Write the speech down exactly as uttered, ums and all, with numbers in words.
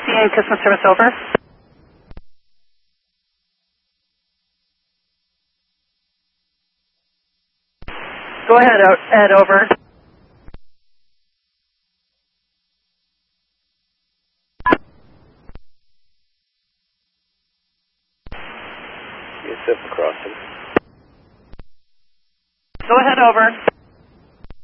C and customer service over. Go ahead, Ed, over. Yes, up crossing. Go ahead, over.